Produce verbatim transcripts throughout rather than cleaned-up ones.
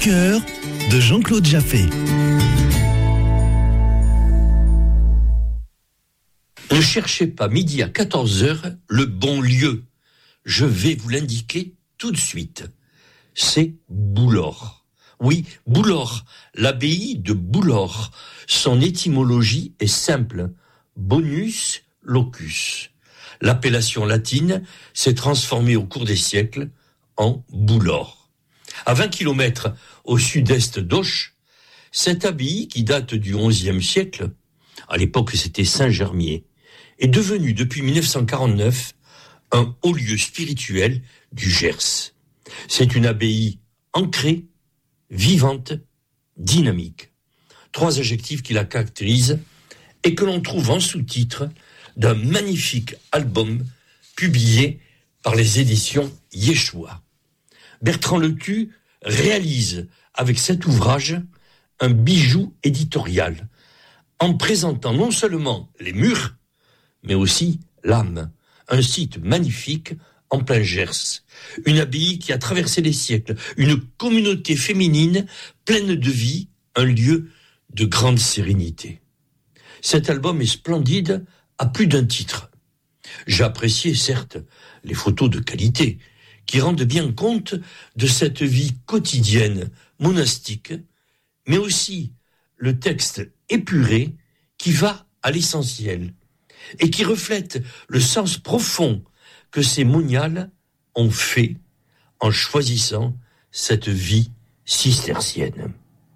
cœur de Jean-Claude Jaffé. Ne cherchez pas midi à quatorze heures le bon lieu. Je vais vous l'indiquer tout de suite. C'est Boulor. Oui, Boulor, l'abbaye de Boulor. Son étymologie est simple. Bonus locus. L'appellation latine s'est transformée au cours des siècles en Boulor. À vingt kilomètres au sud-est d'Auch, cette abbaye qui date du onzième siècle, à l'époque c'était Saint-Germier, est devenue depuis mille neuf cent quarante-neuf un haut lieu spirituel du Gers. C'est une abbaye ancrée, vivante, dynamique. Trois adjectifs qui la caractérisent et que l'on trouve en sous-titre d'un magnifique album publié par les éditions Yeshua. Bertrand Lecu réalise avec cet ouvrage un bijou éditorial en présentant non seulement les murs, mais aussi l'âme. Un site magnifique en plein Gers. Une abbaye qui a traversé les siècles. Une communauté féminine pleine de vie. Un lieu de grande sérénité. Cet album est splendide à plus d'un titre. J'ai apprécié, certes, les photos de qualité qui rendent bien compte de cette vie quotidienne monastique, mais aussi le texte épuré qui va à l'essentiel et qui reflète le sens profond que ces moniales ont fait en choisissant cette vie cistercienne.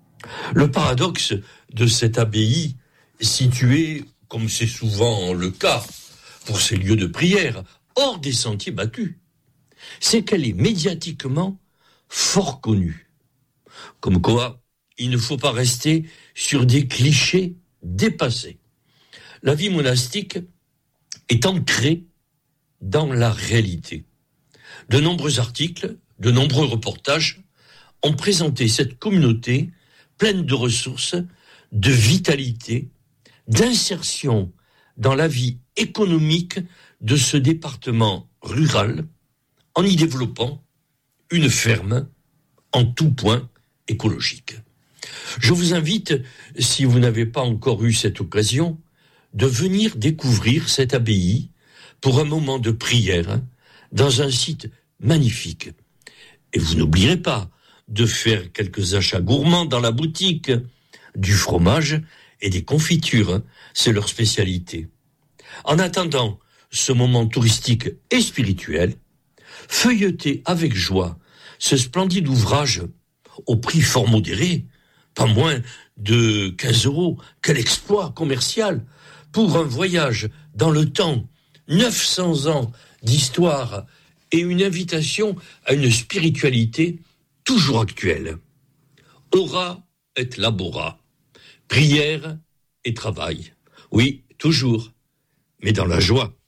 Le paradoxe de cette abbaye, située, comme c'est souvent le cas pour ces lieux de prière, hors des sentiers battus, c'est qu'elle est médiatiquement fort connue. Comme quoi, il ne faut pas rester sur des clichés dépassés. La vie monastique est ancrée dans la réalité. De nombreux articles, de nombreux reportages ont présenté cette communauté pleine de ressources, de vitalité, d'insertion dans la vie économique de ce département rural, en y développant une ferme en tout point écologique. Je vous invite, si vous n'avez pas encore eu cette occasion, de venir découvrir cette abbaye pour un moment de prière dans un site magnifique. Et vous n'oublierez pas de faire quelques achats gourmands dans la boutique, du fromage et des confitures, c'est leur spécialité. En attendant ce moment touristique et spirituel, feuilletez avec joie ce splendide ouvrage au prix fort modéré, pas moins de quinze euros. Quel exploit commercial pour un voyage dans le temps, neuf cents ans d'histoire et une invitation à une spiritualité toujours actuelle. Ora et labora, prière et travail. Oui, toujours, mais dans la joie.